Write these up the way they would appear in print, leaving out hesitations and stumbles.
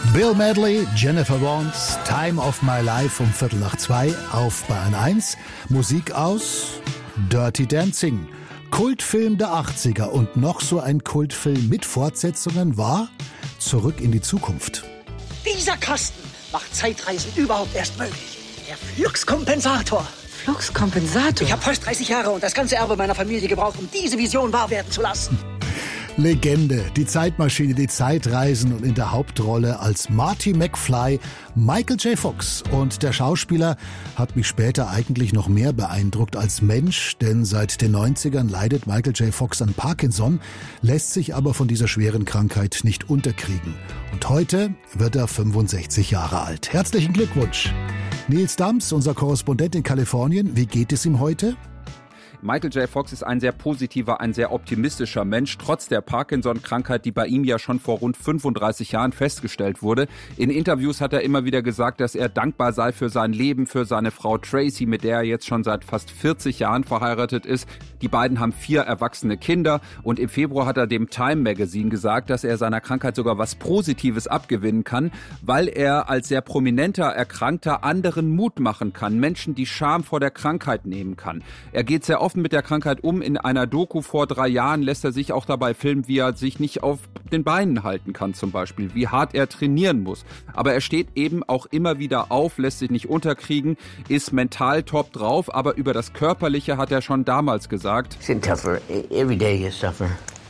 Bill Medley, Jennifer Warnes, Time of My Life um 1:45 auf Bayern 1. Musik aus Dirty Dancing. Kultfilm der 80er und noch so ein Kultfilm mit Fortsetzungen war Zurück in die Zukunft. Dieser Kasten macht Zeitreisen überhaupt erst möglich. Der Fluxkompensator. Fluxkompensator? Ich habe fast 30 Jahre und das ganze Erbe meiner Familie gebraucht, um diese Vision wahr werden zu lassen. Legende, die Zeitmaschine, die Zeitreisen und in der Hauptrolle als Marty McFly Michael J. Fox. Und der Schauspieler hat mich später eigentlich noch mehr beeindruckt als Mensch, denn seit den 90ern leidet Michael J. Fox an Parkinson, lässt sich aber von dieser schweren Krankheit nicht unterkriegen. Und heute wird er 65 Jahre alt. Herzlichen Glückwunsch! Nils Dams, unser Korrespondent in Kalifornien, wie geht es ihm heute? Michael J. Fox ist ein sehr positiver, ein sehr optimistischer Mensch, trotz der Parkinson-Krankheit, die bei ihm ja schon vor rund 35 Jahren festgestellt wurde. In Interviews hat er immer wieder gesagt, dass er dankbar sei für sein Leben, für seine Frau Tracy, mit der er jetzt schon seit fast 40 Jahren verheiratet ist. Die beiden haben 4 erwachsene Kinder und im Februar hat er dem Time Magazine gesagt, dass er seiner Krankheit sogar was Positives abgewinnen kann, weil er als sehr prominenter Erkrankter anderen Mut machen kann, Menschen die Scham vor der Krankheit nehmen kann. Er geht sehr offen mit der Krankheit um. In einer Doku vor 3 Jahren lässt er sich auch dabei filmen, wie er sich nicht auf den Beinen halten kann zum Beispiel, wie hart er trainieren muss. Aber er steht eben auch immer wieder auf, lässt sich nicht unterkriegen, ist mental top drauf, aber über das Körperliche hat er schon damals gesagt, every day you suffer.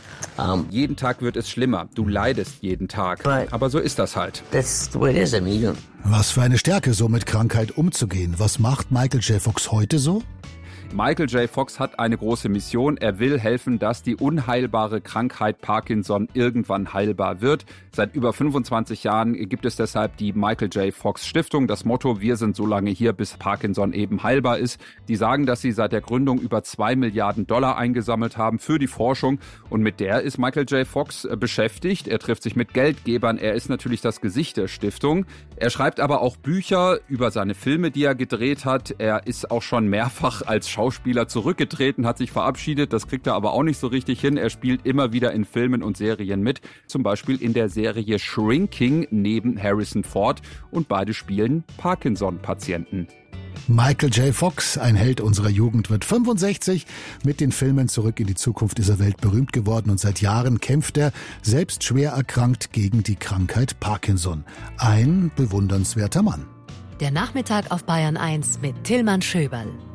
Jeden Tag wird es schlimmer, du leidest jeden Tag. Aber so ist das halt. That's the way it is. I mean, Was für eine Stärke, so mit Krankheit umzugehen. Was macht Michael J. Fox heute so? Michael J. Fox hat eine große Mission. Er will helfen, dass die unheilbare Krankheit Parkinson irgendwann heilbar wird. Seit über 25 Jahren gibt es deshalb die Michael J. Fox Stiftung. Das Motto, wir sind so lange hier, bis Parkinson eben heilbar ist. Die sagen, dass sie seit der Gründung über $2 Milliarden eingesammelt haben für die Forschung. Und mit der ist Michael J. Fox beschäftigt. Er trifft sich mit Geldgebern. Er ist natürlich das Gesicht der Stiftung. Er schreibt aber auch Bücher über seine Filme, die er gedreht hat. Er ist auch schon mehrfach als Schauspieler zurückgetreten, hat sich verabschiedet. Das kriegt er aber auch nicht so richtig hin. Er spielt immer wieder in Filmen und Serien mit. Zum Beispiel in der Serie Shrinking neben Harrison Ford. Und beide spielen Parkinson-Patienten. Michael J. Fox, ein Held unserer Jugend, wird 65. Mit den Filmen Zurück in die Zukunft ist er weltberühmt geworden und seit Jahren kämpft er, selbst schwer erkrankt, gegen die Krankheit Parkinson. Ein bewundernswerter Mann. Der Nachmittag auf Bayern 1 mit Tillmann Schöberl.